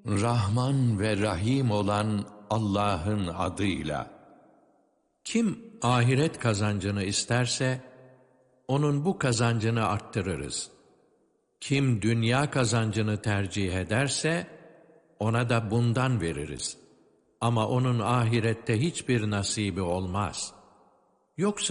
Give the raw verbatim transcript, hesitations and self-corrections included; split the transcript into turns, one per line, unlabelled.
Rahman ve Rahim olan Allah'ın adıyla. Kim ahiret kazancını isterse, onun bu kazancını arttırırız. Kim dünya kazancını tercih ederse, ona da bundan veririz. Ama onun ahirette hiçbir nasibi olmaz. Yoksa